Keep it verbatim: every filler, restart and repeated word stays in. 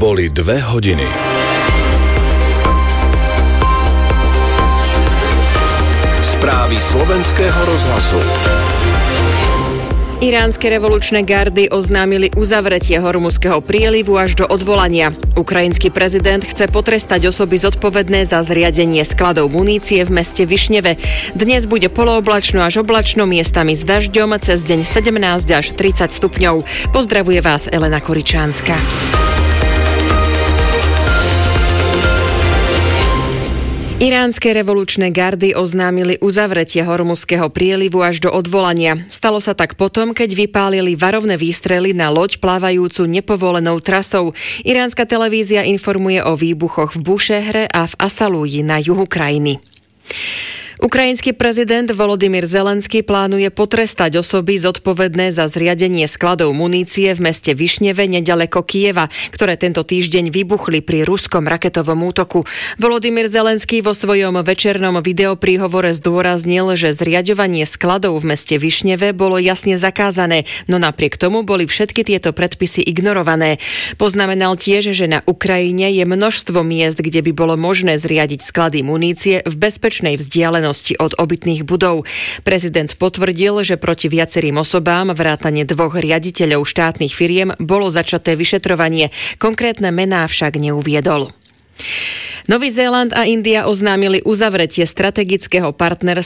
Boli dve hodiny. Správy slovenského rozhlasu. Iránske revolučné gardy oznámili uzavretie Hormuzského prielivu až do odvolania. Ukrajinský prezident chce potrestať osoby zodpovedné za zriadenie skladov munície v meste Višneve. Dnes bude polooblačno až oblačno, miestami s dažďom, cez deň sedemnásť až tridsať stupňov. Pozdravuje vás Elena Koričánska. Iránske revolučné gardy oznámili uzavretie Hormuzského prielivu až do odvolania. Stalo sa tak potom, keď vypálili varovné výstrely na loď plávajúcu nepovolenou trasou. Iránska televízia informuje o výbuchoch v Bušehre a v Asalúji na juhu krajiny. Ukrajinský prezident Volodymyr Zelenský plánuje potrestať osoby zodpovedné za zriadenie skladov munície v meste Višneve neďaleko Kyjeva, ktoré tento týždeň vybuchli pri ruskom raketovom útoku. Volodymyr Zelenský vo svojom večernom videopríhovore zdôraznil, že zriaďovanie skladov v meste Višneve bolo jasne zakázané, no napriek tomu boli všetky tieto predpisy ignorované. Poznamenal tiež, že na Ukrajine je množstvo miest, kde by bolo možné zriadiť sklady munície v bezpečnej vzdialenosti od obytných budov. Prezident potvrdil, že proti viacerým osobám vrátane dvoch riaditeľov štátnych firiem bolo začaté vyšetrovanie. Konkrétne mená však neuviedol. Nový Zéland a India oznámili uzavretie strategického partnerstva